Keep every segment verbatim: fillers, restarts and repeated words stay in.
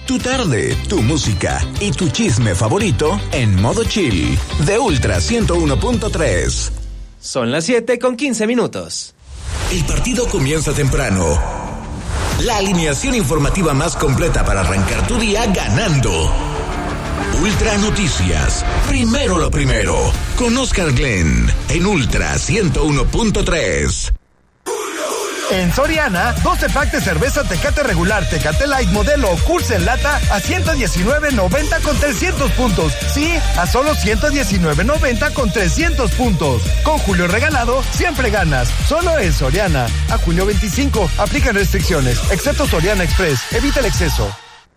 Tu tarde, tu música y tu chisme favorito en modo chill de Ultra ciento uno punto tres. Son las siete con quince minutos. El partido comienza temprano. La alineación informativa más completa para arrancar tu día ganando. Ultra Noticias. Primero lo primero. Con Oscar Glenn en Ultra ciento uno punto tres. En Soriana, doce pack de cerveza Tecate regular, Tecate Light modelo o Cursa en lata a ciento diecinueve noventa con trescientos puntos. Sí, a solo ciento diecinueve noventa con trescientos puntos. Con Julio regalado, siempre ganas. Solo en Soriana. A julio veinticinco, aplican restricciones, excepto Soriana Express. Evita el exceso.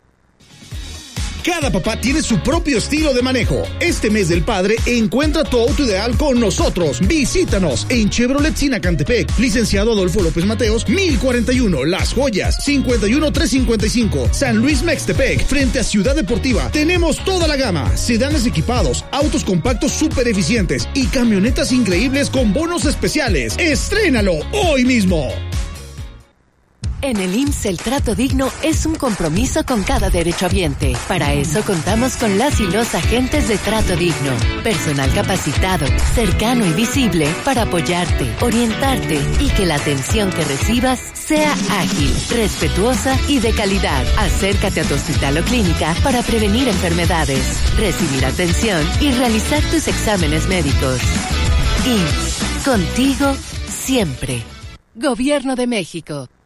Cada papá tiene su propio estilo de manejo. Este mes del padre, encuentra tu auto ideal con nosotros. Visítanos en Chevrolet Sinacantepec, Licenciado Adolfo López Mateos, mil cuarenta y uno, Las Joyas, cincuenta y uno trescientos cincuenta y cinco, San Luis Mextepec, frente a Ciudad Deportiva. Tenemos toda la gama, sedanes equipados, autos compactos súper eficientes y camionetas increíbles con bonos especiales. ¡Estrénalo hoy mismo! En el I M S S el trato digno es un compromiso con cada derechohabiente. Para eso contamos con las y los agentes de trato digno. Personal capacitado, cercano y visible para apoyarte, orientarte y que la atención que recibas sea ágil, respetuosa y de calidad. Acércate a tu hospital o clínica para prevenir enfermedades, recibir atención y realizar tus exámenes médicos. I M S S, contigo siempre. Gobierno de México.